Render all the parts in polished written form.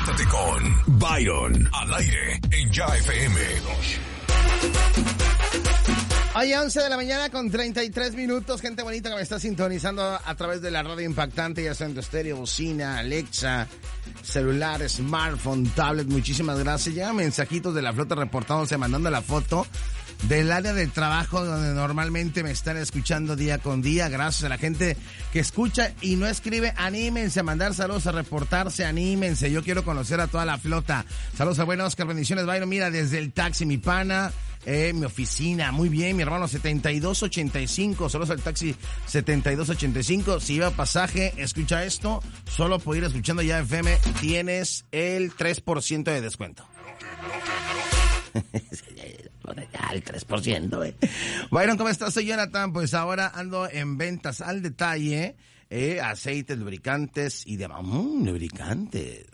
Conéctate con Byron al aire en Ya FM. Hoy 11 de la mañana con 33 minutos, gente bonita que me está sintonizando a través de la radio impactante, ya sea en tu estéreo, bocina, Alexa, celular, smartphone, tablet, muchísimas gracias. Llegan mensajitos de la flota reportándose, mandando la foto del área de trabajo donde normalmente me están escuchando día con día. Gracias a la gente que escucha y no escribe, anímense a mandar saludos, a reportarse, anímense. Yo quiero conocer a toda la flota. Saludos a buen Oscar, bendiciones, Byron. Mira, desde el taxi, mi pana, mi oficina, muy bien, mi hermano 7285, saludos al taxi 7285. Si iba pasaje, escucha esto, solo por ir escuchando Ya FM tienes el 3% de descuento. El 3%, Byron, ¿cómo estás? Soy Jonathan. Pues ahora ando en ventas al detalle, aceites, lubricantes y demás. Lubricantes.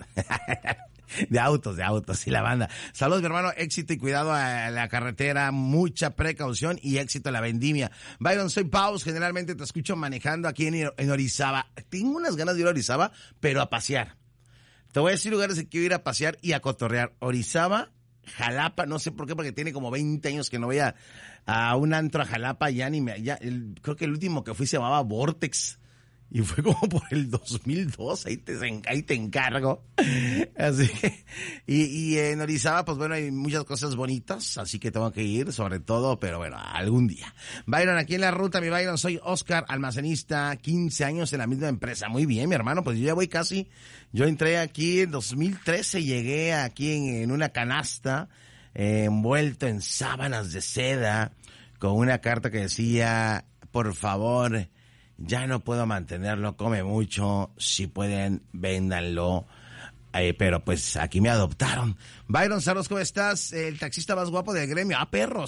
De autos y la banda. Saludos, mi hermano, éxito y cuidado a la carretera, mucha precaución y éxito a la vendimia. Byron, soy Paus, generalmente te escucho manejando aquí en Orizaba. Tengo unas ganas de ir a Orizaba, pero a pasear. Te voy a decir lugares que quiero ir a pasear y a cotorrear. Orizaba, Jalapa, no sé por qué, porque tiene como 20 años que no voy a un antro a Jalapa, creo que el último que fui se llamaba Vortex. Y fue como por el 2002, ahí te encargo. Así que, y en Orizaba, pues bueno, hay muchas cosas bonitas, así que tengo que ir, sobre todo, pero bueno, algún día. Byron, aquí en la ruta, mi Byron, soy Oscar, almacenista, 15 años en la misma empresa. Muy bien, mi hermano, pues yo ya voy yo entré aquí en 2013, llegué aquí en una canasta, envuelto en sábanas de seda, con una carta que decía, por favor, ya no puedo mantenerlo, come mucho, si pueden, véndanlo. Pero pues aquí me adoptaron. Byron, saludos, ¿cómo estás? El taxista más guapo del gremio. Perro,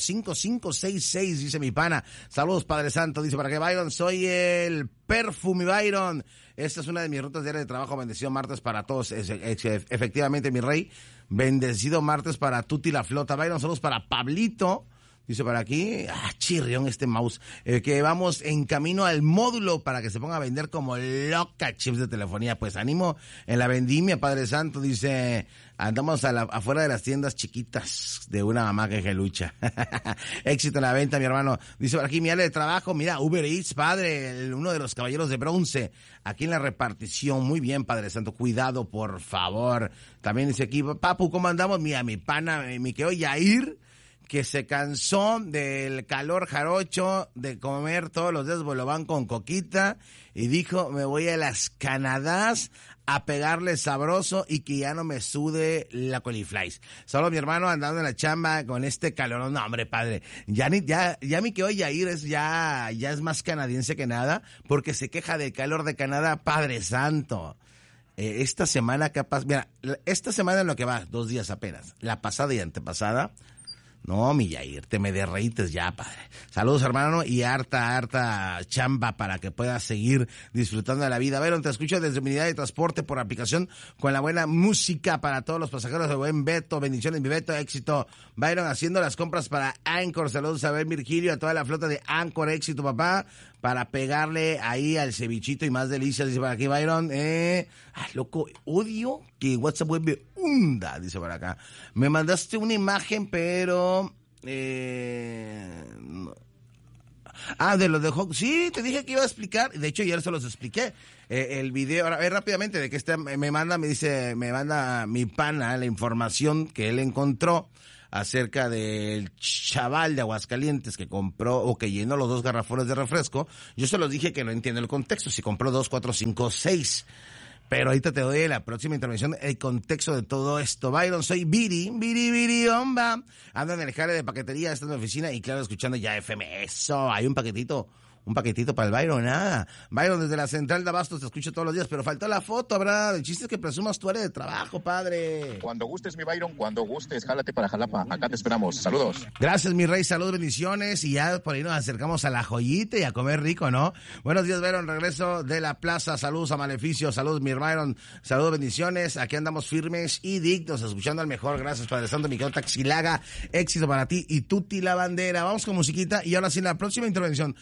5566, dice mi pana. Saludos, Padre Santo, dice, ¿para qué, Byron? Soy el Perfume, Byron. Esta es una de mis rutas diarias de trabajo. Bendecido martes para todos. Efectivamente, mi rey. Bendecido martes para Tuti la flota. Byron, saludos para Pablito. Dice por aquí, chirrión este mouse, que vamos en camino al módulo para que se ponga a vender como loca chips de telefonía. Pues ánimo en la vendimia, Padre Santo. Dice, andamos afuera de las tiendas chiquitas de una mamá que lucha. Éxito en la venta, mi hermano. Dice por aquí, mi área de trabajo, mira, Uber Eats, padre, uno de los caballeros de bronce, aquí en la repartición. Muy bien, Padre Santo, cuidado, por favor. También dice aquí, papu, ¿cómo andamos? Mira, mi pana, mi querido Yair, que se cansó del calor jarocho, de comer todos los días bolobán con coquita, y dijo, me voy a las Canadás a pegarle sabroso y que ya no me sude la coliflor. Solo mi hermano andando en la chamba con este calor. No, hombre, padre, ya mi que hoy Yair ya es más canadiense que nada, porque se queja del calor de Canadá, Padre Santo. Esta semana capaz, mira, esta semana en lo que va, 2 días apenas, la pasada y antepasada. No, mi Yair, te me derrites ya, padre. Saludos, hermano, y harta chamba para que puedas seguir disfrutando de la vida. Byron, te escucho desde mi unidad de transporte por aplicación con la buena música para todos los pasajeros de buen Beto. Bendiciones, mi Beto, éxito. Byron, haciendo las compras para Anchor. Saludos a ver, Virgilio, a toda la flota de Anchor, éxito, papá, para pegarle ahí al cevichito y más delicias, dice por aquí, Byron. Loco, odio que WhatsApp vuelve hunda, dice por acá. Me mandaste una imagen, pero no. De los de Hawk. Sí, te dije que iba a explicar. De hecho, ayer se los expliqué. El video, ahora, rápidamente, de que me manda mi pana la información que él encontró acerca del chaval de Aguascalientes que compró o que llenó los 2 garrafones de refresco. Yo se los dije que no entiendo el contexto, si compró 2, 4, 5, 6. Pero ahorita te doy en la próxima intervención el contexto de todo esto. Byron, soy Viri, homba. Ando en el jale de paquetería, esta en mi oficina y claro, escuchando Ya FM. Eso, hay un paquetito para el Byron, nada. Byron, desde la central de Abastos te escucho todos los días, pero faltó la foto, ¿verdad? El chiste es que presumas tu área de trabajo, padre. Cuando gustes, mi Byron, cuando gustes, jálate para Jalapa. Acá te esperamos. Saludos. Gracias, mi rey. Saludos, bendiciones. Y ya por ahí nos acercamos a la joyita y a comer rico, ¿no? Buenos días, Byron. Regreso de la plaza. Saludos a Maleficio. Saludos, mi Byron. Saludos, bendiciones. Aquí andamos firmes y dignos, escuchando al mejor. Gracias, Padre Santo, mi querido Taxilaga. Éxito para ti y Tuti la bandera. Vamos con musiquita y ahora sí, en la próxima intervención te estaré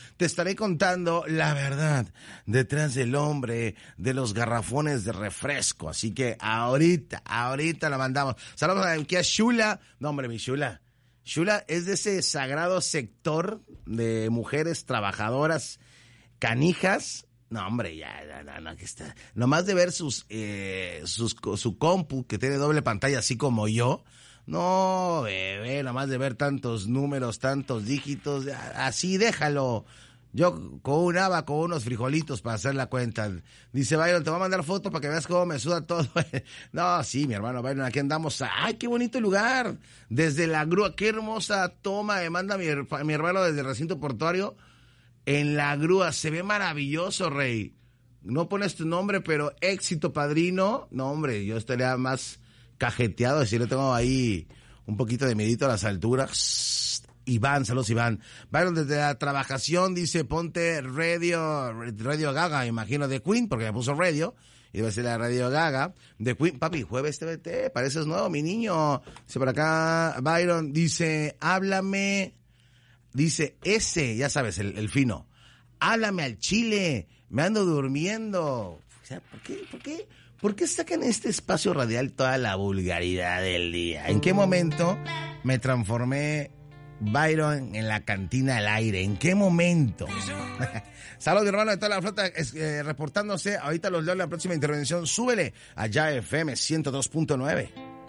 estaré contando la verdad detrás del hombre de los garrafones de refresco. Así que ahorita la mandamos. Saludos aquí a Shula. No, hombre, mi Shula. Shula es de ese sagrado sector de mujeres trabajadoras canijas. No, hombre, no, que está. Nomás de ver su compu, que tiene doble pantalla, así como yo. No, bebé, nomás de ver tantos números, tantos dígitos, así déjalo. Yo con un haba, con unos frijolitos para hacer la cuenta. Dice Byron, te voy a mandar foto para que veas cómo me suda todo. No, sí, mi hermano Byron, aquí andamos. ¡Ay, qué bonito lugar! Desde la grúa, qué hermosa toma me manda mi hermano desde el recinto portuario. En la grúa, se ve maravilloso, Rey. No pones tu nombre, pero éxito, padrino. No, hombre, yo estaría más cajeteado, si le tengo ahí un poquito de miedito a las alturas. Iván, saludos Iván. Byron, desde la trabajación dice, ponte Radio Gaga, imagino, de Queen, porque me puso radio, y debe ser la Radio Gaga, de Queen. Papi, jueves TVT, pareces nuevo, mi niño. Dice por acá, Byron, dice, háblame, dice, ya sabes, el fino, háblame al chile, me ando durmiendo. O sea, ¿Por qué sacan en este espacio radial toda la vulgaridad del día? ¿En qué momento me transformé, Byron, en la cantina al aire? ¿En qué momento? Saludos, hermano de toda la flota, reportándose. Ahorita los leo en la próxima intervención. Súbele allá FM 102.9.